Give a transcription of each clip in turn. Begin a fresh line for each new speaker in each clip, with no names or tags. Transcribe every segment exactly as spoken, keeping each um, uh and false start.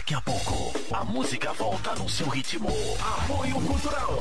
Daqui a pouco, a música volta no seu ritmo. Apoio Cultural.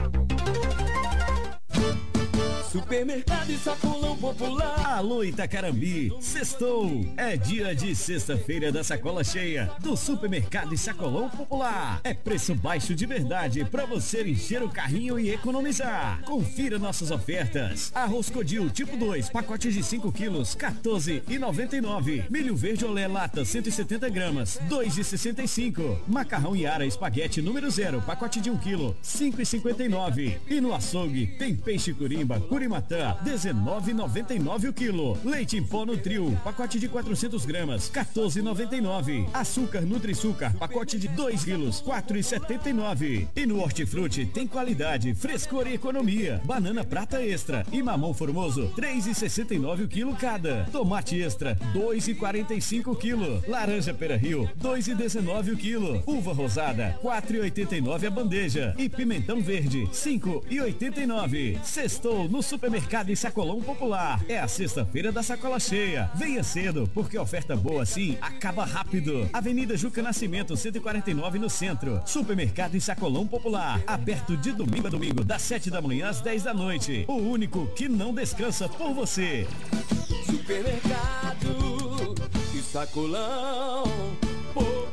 Supermercado e Sacolão Popular.
Alô Itacarambi, sextou. É dia de sexta-feira da sacola cheia do Supermercado e Sacolão Popular. É preço baixo de verdade para você encher o carrinho e economizar. Confira nossas ofertas. Arroz Codil tipo dois, pacote de cinco quilos, quatorze reais e noventa e nove centavos. Milho verde olé lata cento e setenta gramas, dois reais e sessenta e cinco centavos. Macarrão Iara espaguete número zero, pacote de um quilo, cinco reais e cinquenta e nove centavos. E no açougue tem peixe curimba Curimatã, dezenove reais e noventa e nove centavos o quilo. Leite em pó Nutril, pacote de quatrocentas gramas, quatorze reais e noventa e nove centavos. Açúcar Nutriçúcar, pacote de dois quilos, quatro reais e setenta e nove centavos. E no Hortifruti tem qualidade, frescor e economia. Banana prata extra e mamão formoso, três reais e sessenta e nove centavos o quilo cada. Tomate extra, dois reais e quarenta e cinco centavos o quilo. Laranja Pera Rio, dois reais e dezenove centavos o quilo. Uva rosada, quatro reais e oitenta e nove centavos a bandeja. E pimentão verde, cinco reais e oitenta e nove centavos. Sextou no Supermercado e Sacolão Popular. É a sexta-feira da sacola cheia. Venha cedo, porque oferta boa assim acaba rápido. Avenida Juca Nascimento, cento e quarenta e nove no centro. Supermercado e Sacolão Popular. Aberto de domingo a domingo, das sete da manhã às dez da noite. O único que não descansa por você.
Supermercado e Sacolão Popular.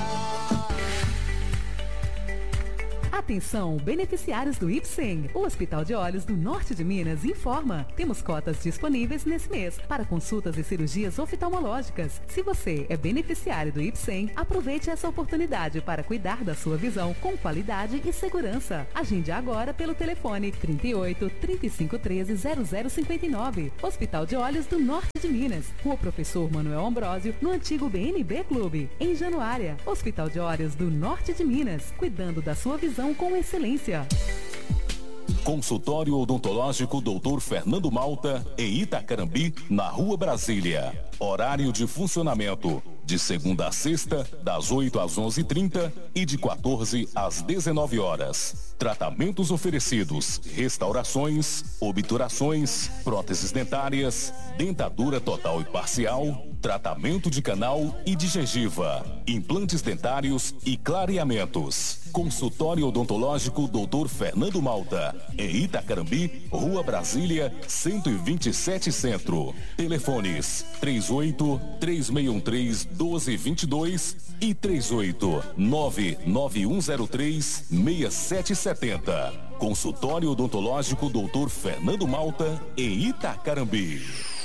Atenção, beneficiários do IPSEM. O Hospital de Olhos do Norte de Minas informa. Temos cotas disponíveis nesse mês para consultas e cirurgias oftalmológicas. Se você é beneficiário do IPSEM, aproveite essa oportunidade para cuidar da sua visão com qualidade e segurança. Agende agora pelo telefone trinta e oito, trinta e cinco, treze, zero zero cinquenta e nove. Hospital de Olhos do Norte de Minas. Rua Professor Manuel Ambrósio, no antigo B N B Clube. Em Januária. Hospital de Olhos do Norte de Minas. Cuidando da sua visão com excelência.
Consultório Odontológico doutor Fernando Malta, em Itacarambi, na Rua Brasília. Horário de funcionamento: de segunda a sexta, das oito às onze e trinta e de quatorze às dezenove horas. Tratamentos oferecidos: restaurações, obturações, próteses dentárias, dentadura total e parcial, tratamento de canal e de gengiva, implantes dentários e clareamentos. Consultório Odontológico doutor Fernando Malta, em Itacarambi, Rua Brasília, cento e vinte e sete Centro. Telefones três oito, três seis um três, um dois dois dois e três oito, nove nove um zero três, seis sete sete zero. Consultório Odontológico doutor Fernando Malta, em Itacarambi.